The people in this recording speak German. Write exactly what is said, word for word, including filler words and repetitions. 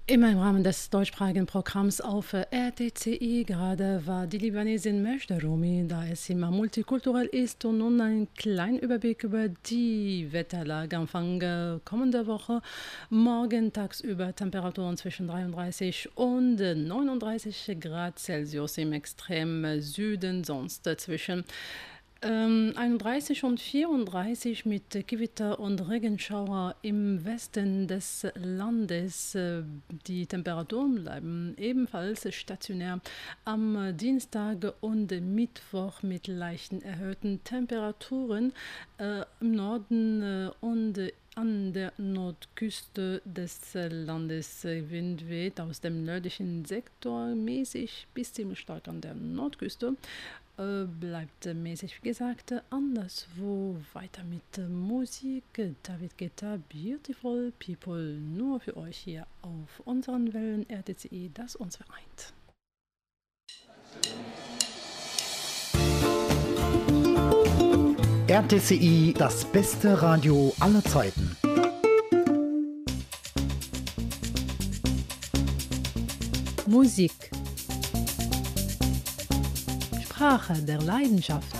Immer im Rahmen des deutschsprachigen Programms auf R T C I gerade war die Libanesin Mejda Rumi, da es immer multikulturell ist, und nun ein kleiner Überblick über die Wetterlage Anfang äh, kommender Woche. Morgen tagsüber Temperaturen zwischen dreiunddreißig und neununddreißig Grad Celsius im extremen Süden, sonst äh, zwischen ähm, einunddreißig und vierunddreißig mit Gewitter und Regenschauer im Westen des Landes. Äh, Die Temperaturen bleiben ebenfalls stationär am Dienstag und Mittwoch mit leichten erhöhten Temperaturen äh, im Norden äh, und an der Nordküste des Landes. Wind weht aus dem nördlichen Sektor mäßig bis ziemlich stark an der Nordküste. Äh, bleibt äh, mäßig, wie gesagt, äh, anderswo weiter mit äh, Musik. David Guetta, Beautiful People, nur für euch hier auf unseren Wellen R T C I, das uns vereint. R T C I, das beste Radio aller Zeiten. Musik. Sprache der Leidenschaft.